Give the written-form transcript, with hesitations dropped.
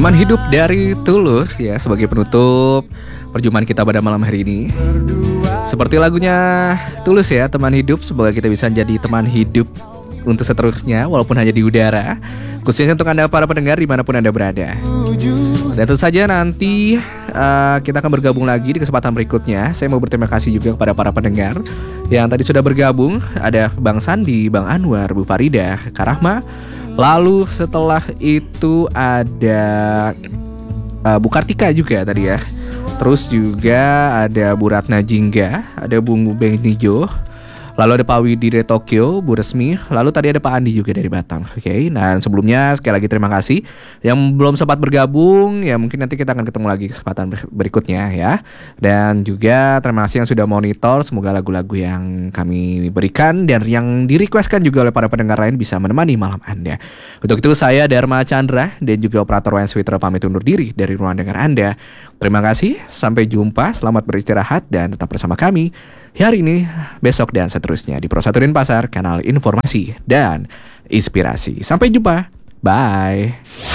Teman hidup dari Tulus ya, sebagai penutup perjumpaan kita pada malam hari ini. Seperti lagunya Tulus ya, teman hidup. Semoga kita bisa jadi teman hidup untuk seterusnya, walaupun hanya di udara. Khususnya untuk Anda para pendengar dimanapun Anda berada. Dan tentu saja nanti kita akan bergabung lagi di kesempatan berikutnya. Saya mau berterima kasih juga kepada para pendengar yang tadi sudah bergabung. Ada Bang Sandi, Bang Anwar, Bu Farida, Kak Rahma. Lalu setelah itu ada Bu Kartika juga tadi ya. Terus juga ada Bu Ratna Jingga, ada Bung Benijo. Lalu ada Pak Widi dari Tokyo, Bu Resmi. Lalu tadi ada Pak Andi juga dari Batam. Oke, nah sebelumnya sekali lagi terima kasih yang belum sempat bergabung. Ya mungkin nanti kita akan ketemu lagi kesempatan berikutnya ya. Dan juga terima kasih yang sudah monitor. Semoga lagu-lagu yang kami berikan dan yang direquestkan juga oleh para pendengar lain bisa menemani malam Anda. Untuk itu saya Dharma Chandra dan juga operator WN Twitter pamit undur diri dari ruang dengar Anda. Terima kasih, sampai jumpa, selamat beristirahat dan tetap bersama kami hari ini, besok, dan seterusnya di Pro Satu Denpasar, kanal informasi dan inspirasi. Sampai jumpa, bye.